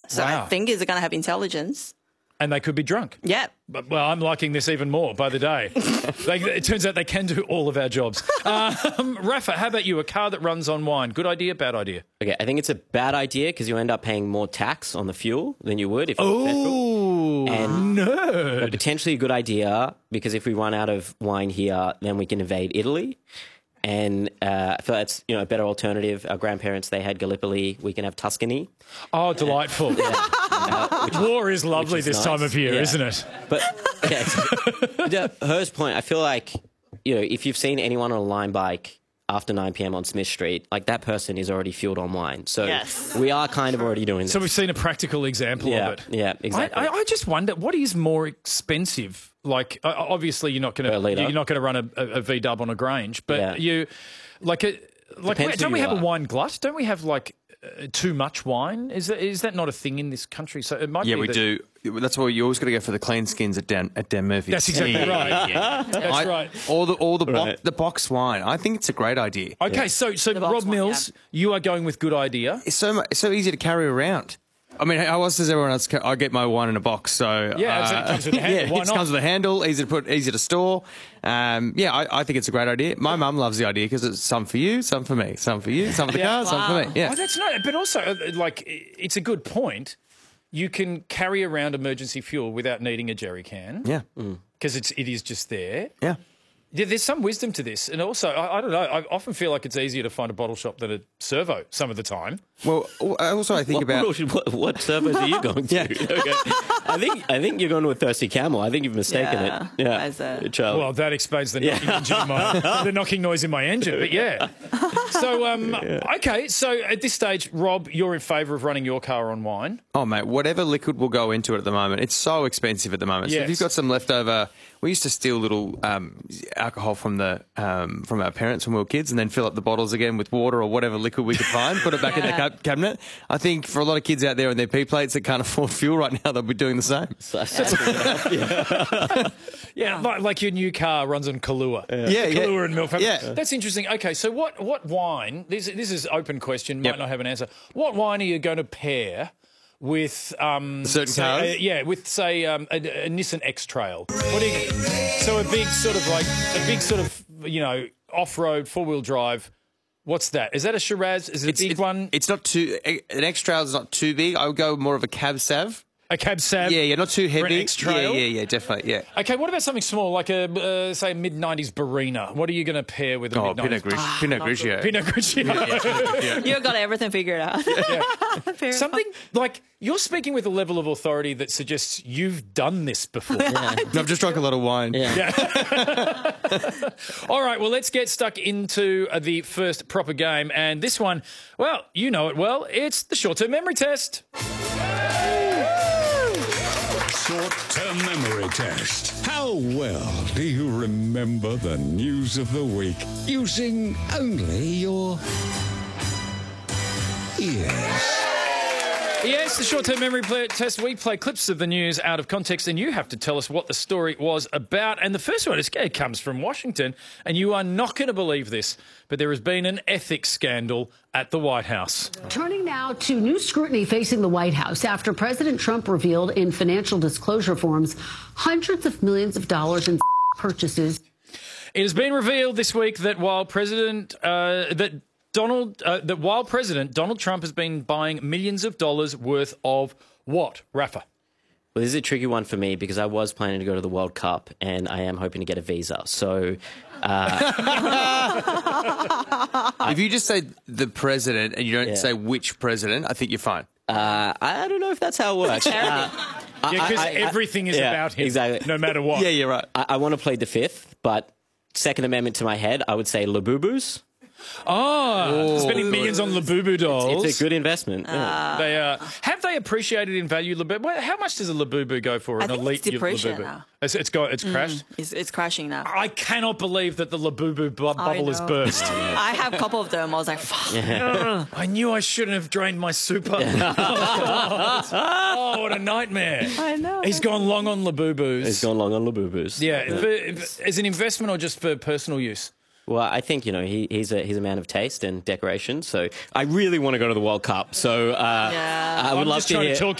So I think he's going to have intelligence. And they could be drunk. Yeah. But, well, I'm liking this even more by the day. It turns out they can do all of our jobs. Rafa, how about you? A car that runs on wine. Good idea, bad idea? Okay, I think it's a bad idea because you end up paying more tax on the fuel than you would if it was petrol. And nerd. But potentially a good idea because if we run out of wine here, then we can invade Italy. And I feel that's a better alternative. Our grandparents, they had Gallipoli. We can have Tuscany. Oh, delightful. War is lovely this time of year, isn't it? But Her's point, I feel like, if you've seen anyone on a Lime bike after 9 p.m. on Smith Street, like that person is already fueled on wine. So we are kind of already doing this. So we've seen a practical example of it. Yeah, exactly. I just wonder, what is more expensive? Like, obviously, you're not going to run a V-dub on a Grange, but don't we have a wine glut? Don't we have too much wine? Is that not a thing in this country? So it might be. Yeah, we do. That's why you always got to go for the clean skins at Dan Murphy's. That's exactly right. That's right. All the box wine. I think it's a great idea. Okay, so Rob Mills, you are going with good idea. It's so easy to carry around. I mean, how else does everyone else? I get my wine in a box, so it comes with a handle. Why not? It comes with a handle, easy to put, easy to store. I think it's a great idea. My mum loves the idea because it's some for you, some for me, some for you, some for the car, some for me. Yeah, that's not. But also, it's a good point. You can carry around emergency fuel without needing a jerry can. Yeah, because it is just there. Yeah. Yeah, there's some wisdom to this. And also, I don't know, I often feel like it's easier to find a bottle shop than a servo some of the time. Well, also I think what servos are you going to? Okay. I think you're going to a Thirsty Camel. I think you've mistaken it. Yeah. Well, that explains the knocking noise in my engine. But yeah. So, okay. So at this stage, Rob, you're in favour of running your car on wine? Oh, mate, whatever liquid will go into it at the moment. It's so expensive at the moment. So if you've got some leftover, we used to steal little alcohol from our parents when we were kids and then fill up the bottles again with water or whatever liquid we could find, put it back in the cabinet. I think for a lot of kids out there on their P plates that can't afford fuel right now, they'll be doing the same. Like your new car runs on Kahlua. Kahlua and milk. Yeah. That's interesting. Okay, so what wine, this is open question, might not have an answer. What wine are you going to pair with certain cars? With say a Nissan X-Trail. So a big sort of off-road 4-wheel drive. What's that? Is that a Shiraz? Is it a big one? It's not too. An X-Trail is not too big. I would go more of a Cab Sav. A Cab Sav? Yeah, not too heavy. For an X-Trail? Yeah, definitely, yeah. Okay, what about something small, like a, say, mid-90s Barina? What are you going to pair with a mid-90s? Pinot Grigio. Pinot Grigio. You've got everything figured out. Something like, you're speaking with a level of authority that suggests you've done this before. No, I've just drunk a lot of wine. All right, well, let's get stuck into the first proper game. And this one, well, you know it well. It's the short-term memory test. Short-term memory test. How well do you remember the news of the week using only your ears? Yes, the short-term memory test. We play clips of the news out of context, and you have to tell us what the story was about. And the first one it comes from Washington, and you are not going to believe this, but there has been an ethics scandal at the White House. Turning now to new scrutiny facing the White House after President Trump revealed in financial disclosure forms hundreds of millions of dollars in purchases. It has been revealed this week that while President Donald Trump has been buying millions of dollars worth of what, Rafa? Well, this is a tricky one for me because I was planning to go to the World Cup and I am hoping to get a visa. So, if you just say the president and you don't say which president, I think you're fine. I don't know if that's how it works. Because everything is about him, exactly. No matter what. Yeah, you're right. I want to plead the fifth, but Second Amendment to my head, I would say Labubus. Spending millions on Labubu dolls. It's a good investment. Have they appreciated in value? How much does a Labubu go for? An elite Labubu? Now. It's crashed. It's crashing now. I cannot believe that the Labubu bubble has burst. I have a couple of them. I was like, fuck. I knew I shouldn't have drained my super. Oh, what a nightmare! I know. He's gone long on Labubus. Yeah, as an investment or just for personal use? Well, I think, he's a man of taste and decoration, so I really want to go to the World Cup. So I would love to hear.